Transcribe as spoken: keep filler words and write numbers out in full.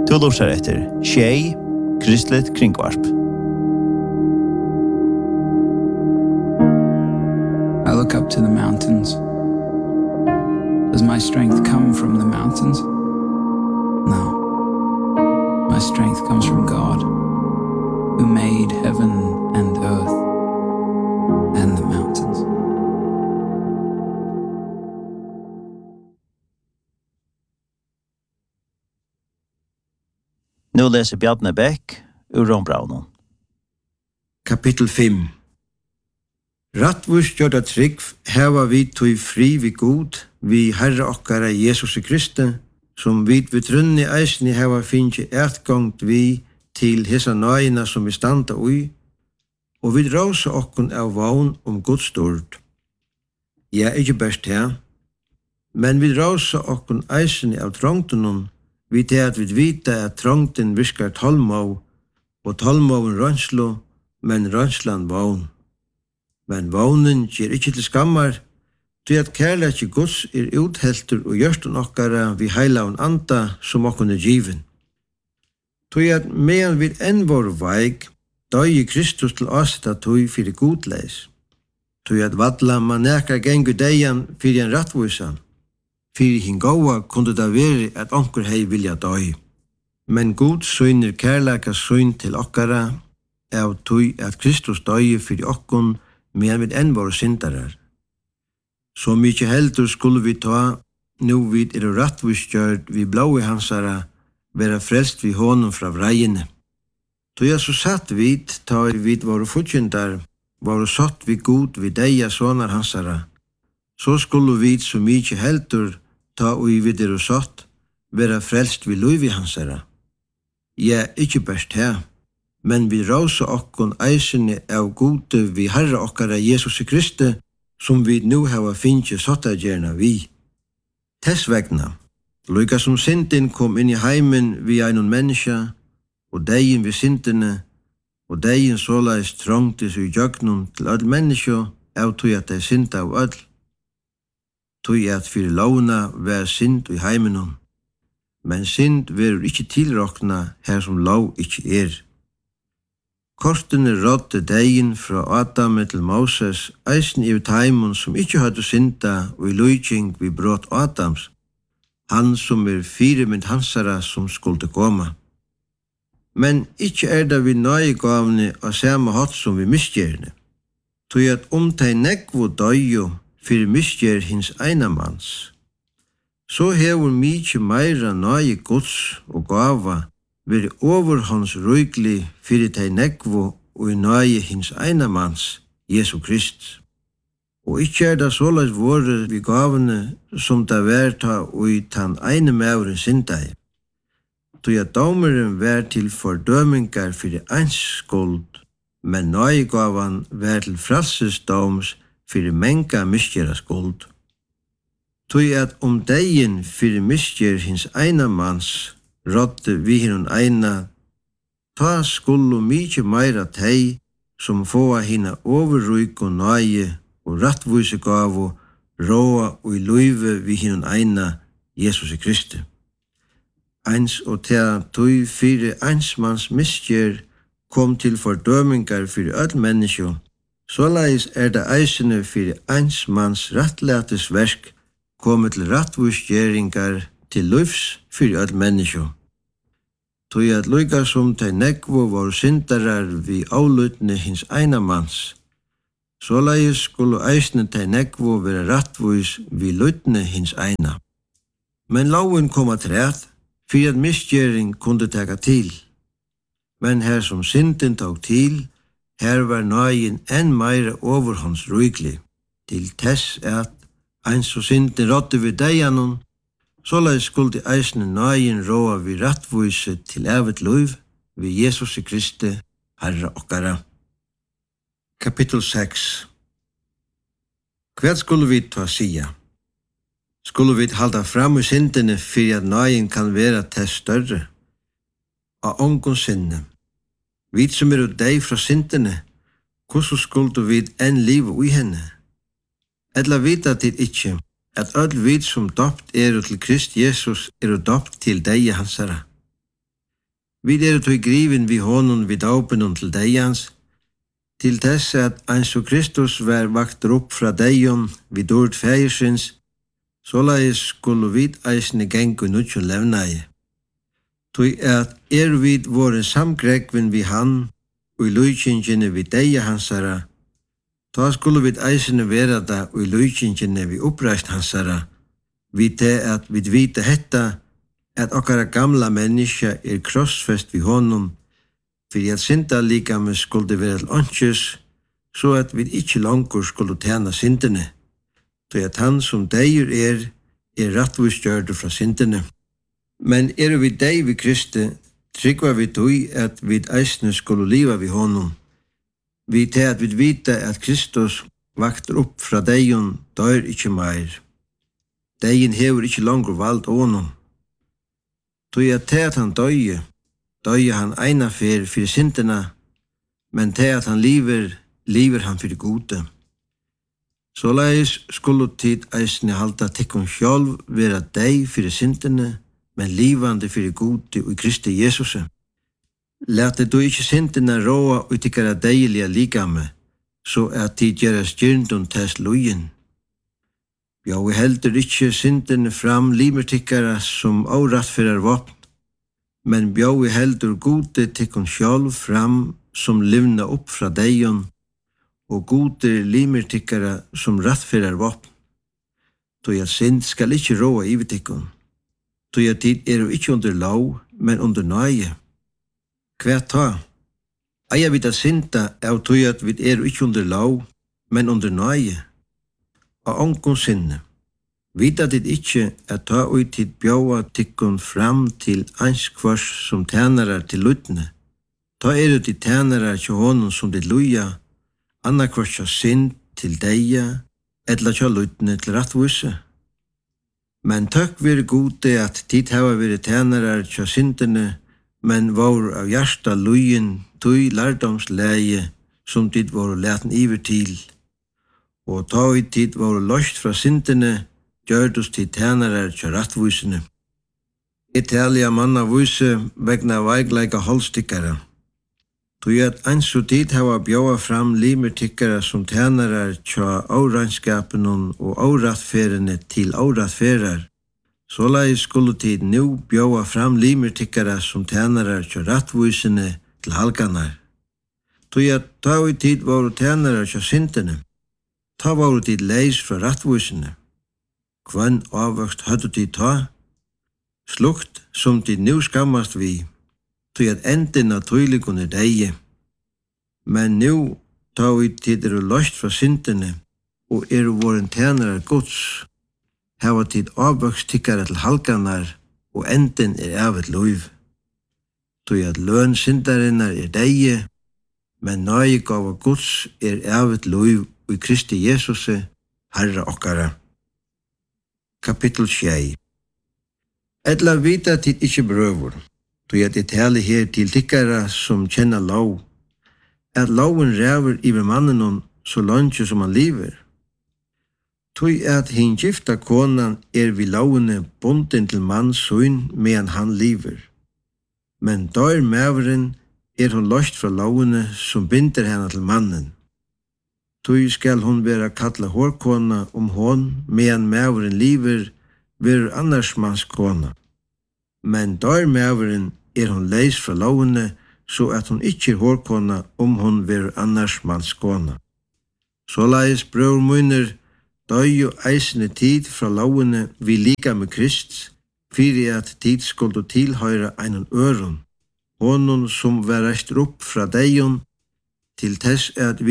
Du lurer etter Tjej, Kristlet Kringvarp. I look up to the mountains. Does my strength come from the mountains? No. My strength comes from God, who made heaven and earth and the mountains. Nu leser Bjarne Bæk ur Rombraunen. Kapitel fem. Rattvust gjørda trygg heva vi tog fri vi god, vi Herre okkara Jesus Kristi, som vi vid trunni eisni heva finnje etgångt vi til hesa nøyina som vi standa ui, og vi råsa okkun av vogn om Guds stort. Ja, ikkje best her, men vi råsa okkun eisni av trongtunum, vi til at vi vita at trongten viskar tolmov, og tolmoven rønslo, men rønslan vogn. Men vognen gjer ikkje til skammar, til at kærleikje Guds er utheltur og gjørstun okkara vi heilaun anda som okkun er given. Til at medan vi enn vår veik, døy Kristus til oss da tøy fyrir godleis. Til at vadla man nekar gengu deian fyrir en rattvusa. Fyrir hin gåa kunde det veri at onkur hei vilja døy. Men god søgner kærleika søgn til okkara, av tøy at Kristus døy fyrir okkun, men vi enn våre syndarar. Så mykje heldur skulle vi ta, nu vid er rattvistgjørd vi blåi hansara, vera frelst vi honum fra vrejene. Så jeg så satt vid, ta vid våre futjendar, våre satt vi god vid deia sonar hansara, så skulle vi så mykje heldur ta og vid er satt, vera frelst vi luivi hansara. Ja, ikkje best her, men vi råsa okkon eisene av gode vi Herre okkara Jesus Kristi, som vi nu hava finnje sottagerna vi. Tess vegna, lukka som synden kom inn i heimen vi einon menneska, og degin vi syndene, og degin såleis trongtis i jøgnum til öll menneska, av tog at dei synda av öll. Tog at fyrir lovna vær synd i heimenum, men synd verur ikkje tilrokna her som lov ikkje er. Kortene rådde degin fra Adam til Moses, eisen i teimun som ikkje hadde synda og i lujking vi brått Adams, han som er fire mynd hansara som skulle koma. Men ikkje er det vi nøygavne og samme hatt som vi misgjerne. Tog at om tei negvo døyo fyrir misgjer hins einamanns, så hever mykje meira nøye gods og gava veri overhånds røygli fyrir tei negvo og i nøye hins einamanns, Jesu Krist. Og ikkje er det såleis våre vi gavene som det verta og i tann eine mauren sindai. Tog at domeren vær til fordømingar fyrir eins skuld, men nøye gavan vær til frelsesdoms fyrir menga misgjera skuld. Tog at om degin fyrir misgjer hins einamanns, rådde vi hinun eina, ta skullu mykje meira tei, som fåa hina overruyk og nøye og rattvise gavu, råa og i luive vi hinun eina, Jesus Kristi. Eins og ta tui fyrir einsmanns misgjer kom til fordømingar fyrir öll menneskjo, såleis er det eisene fyrir einsmanns rattlætes verk kommet til rattvisgjeringar til lufs fyrir öll menneskjo. Tog at lukka som tei negvo var syndarar vi avlutne hins einamanns, såleis skulle eisne tei negvo være rattvis vi lutne hins eina. Men loven kom at rett, fyrir at misgjering kunde teka til. Men her som synden tog til, her var nøyen enn meira overhånds røygli, til tess at eins og synden rådde vi deianon, såleis skulle eisne nøyen råa vi rattvise til evet luiv vi Jesus Kristi, Herre okkara. Kapitel seks. Hva skulle vi ta sia? Skulle vi halda fram i syndene fyrir at nøyen kan vera tess større? Av ongon sinne. Vi som er deg fra syndene, hvordan skulle vi enn liv i henne? Etla vita til ikkje, at öll vid som dopt er til Krist Jesus er dopt til deg hansara. Vi er tog griven vi honom vid dåpen og til deians, til tess at eins og Kristus var vakt opp fra deion vid dård feiersins, såleis skulle vid eisne gengu nutjon levnai. Tog at er vid våre samgrekven vi han, og i lujkingene vi deia hansara, ta skulle vid eisne vera da og i lujkingene vi oppreist hansara, vi te at vid vite hetta, at okkara gamla menneska er krossfest vi honom, fordi at synda likame skulle være til åndsjes, så at vi ikkje langur skulle tjena syndene, tog at han som deir er, er rattvisgjørde fra syndene. Men er vi dei vi Kristi, tryggva vi tog at vi eisne skulle liva vi honom. Vi te at vi vita at Kristus vakter opp fra deion, dør ikkje meir. Deien hever ikkje langur vald honom. Tog at te at han døye, døye han eina fer fyrir syndena, men te at han liver, liver han fyrir gode. Såleis skulle tid eisne halda tikkun sjálv vera dei fyrir syndene, men livande fyrir gode og i Kristi Jesus. Lete du ikkje syndene råa og tikkara deilige likame, så at tid gjera styrndun test lujen. Ja, vi heldur ikkje syndene fram limer tikkara som årattfører våpen, men bjau vi heldur gode tikkun sjálv fram som livna opp fra deion, og gode limer tikkara som rattfører våpen. Tog at synd skal ikkje råa i tikkun. Tog at tid er jo ikkje under lov, men under nøye. Hva ta? Eia vid at synda er tog at vi er jo ikkje under lov, men under nøye. Og ongon sinne. Vita dit ikkje at ta ut tid bjaua tikkun fram til einskvars som tænarar til lutne. Ta er ut i tænarar til honom som dit luja, annakvars til synd til deia, etla til lutne til rattvuse. Men takk vir gode at tid hava vir tænarar til syndene, men var av hjärsta lujen tui lærdomsleie som tid var leten iver til. Og ta i tid var løst fra syndene, gjørdus til tænarar til rattvusene. Italia manna vuse vegna veikleika holstikkara. Tui at eins og tid hava bjóa fram limertikkara som tænarar til årannskapen og årattferene til årattferar. Såleis skulle tid nu bjóa fram limertikkara som tænarar til rattvusene til halganar. Tui at ta i tid var tænarar til syndene, ta var tid leis fra rattvusene. Kvann avvøkst høttu tid ta? Slukt som tid nu skammast vi, tog at enden av tøyligunne deie. Men nu ta vi tid er løst fra syndene, og er våren tænarar gods. Hava tid avvøkst tikkara til halganar, og enden er evet luiv. Tog at løn syndarinnar er deie, men nøye gava gods er evet luiv og i Kristi Jesus, Herre okkara. Kapittel tjei. Etla vita tid ikkje brøvur, tog at det tale her til tikkara som kjenner lov, at loven ræver iver mannen så langt som han lever. Tog at hin gifta konan er vi lovene bonden til manns søyn medan han lever. Men dør mæveren er hun løst fra lovene som binder henne til mannen. Tog skal hun være kalla hårkona om hon medan mæveren lever ver annars manns kona. Men dør mæveren er hun leis fra lovene så at hun ikkje er hårkona om hun ver annars manns kona. Såleis brøver munner døy jo eisende tid fra lovene vi lika med Krist, fyrir at tid skulle tilhøyre einan øron, honom som var reist opp fra deion, til tess at vi